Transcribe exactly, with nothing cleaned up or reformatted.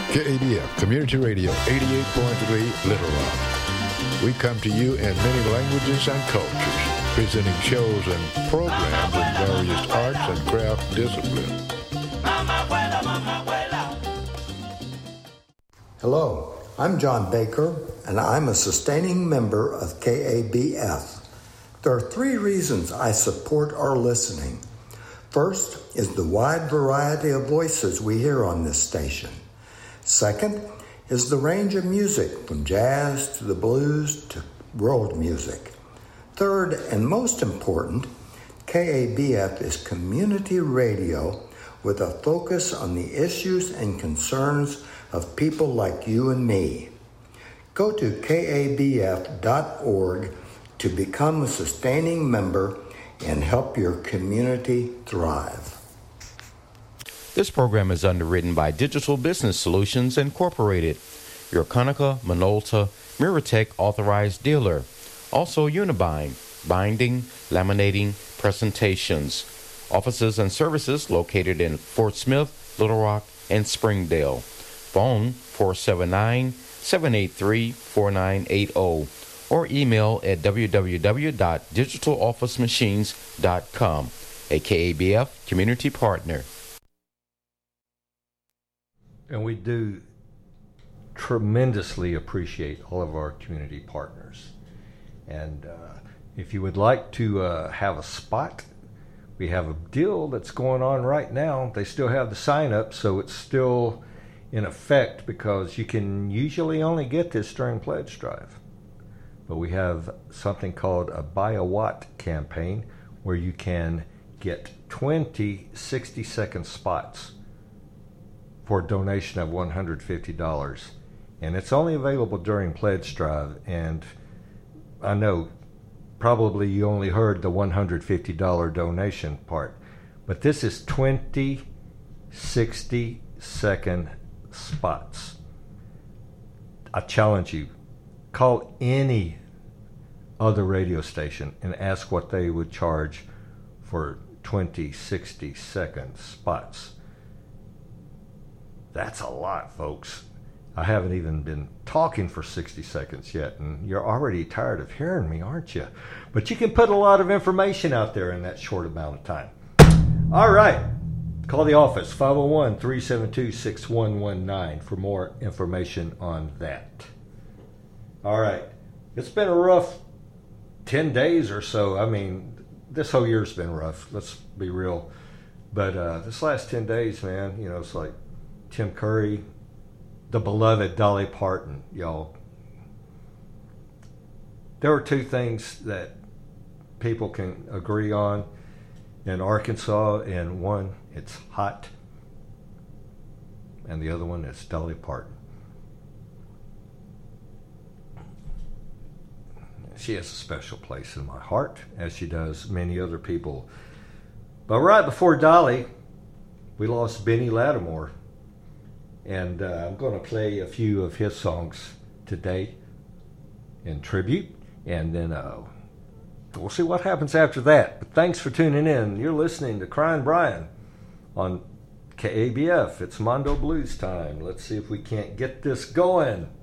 K A B F Community Radio eighty-eight point three Little Rock. We come to you in many languages and cultures, presenting shows and programs in various arts and craft disciplines. Hello, I'm John Baker, and I'm a sustaining member of K A B F. There are three reasons I support our listening. First is the wide variety of voices we hear on this station. Second is the range of music from jazz to the blues to world music. Third, and most important, K A B F is community radio with a focus on the issues and concerns of people like you and me. Go to K A B F dot org to become a sustaining member and help your community thrive. This program is underwritten by Digital Business Solutions Incorporated, your Conica Minolta Miratech authorized dealer. Also Unibind, binding, laminating, presentations. Offices and services located in Fort Smith, Little Rock, and Springdale. Phone four seven nine, seven eight three, four nine eight zero or email at w w w dot digital office machines dot com. A K A B F community partner. And we do tremendously appreciate all of our community partners. And uh, if you would like to uh, have a spot, we have a deal that's going on right now. They still have the sign up, so it's still in effect because you can usually only get this during Pledge Drive. But we have something called a Buy a Watt campaign where you can get twenty sixty-second spots for a donation of one hundred fifty dollars. And it's only available during Pledge Drive. And I know probably you only heard the one hundred fifty dollars donation part, but this is twenty sixty-second spots. I challenge you, call any other radio station and ask what they would charge for twenty sixty-second spots. That's a lot, folks. I haven't even been talking for sixty seconds yet, and you're already tired of hearing me, aren't you? But you can put a lot of information out there in that short amount of time. All right. Call the office, five oh one, three seven two, six one one nine, for more information on that. All right. It's been a rough ten days or so. I mean, this whole year's been rough. Let's be real. But uh, this last ten days, man, you know, it's like Tim Curry, the beloved Dolly Parton, y'all. There are two things that people can agree on in Arkansas, and one, it's hot, and the other one is Dolly Parton. She has a special place in my heart, as she does many other people. But right before Dolly, we lost Benny Lattimore. And uh, I'm going to play a few of his songs today in tribute. And then uh, we'll see what happens after that. But thanks for tuning in. You're listening to Crying Brian on K A B F. It's Mondo Blues time. Let's see if we can't get this going.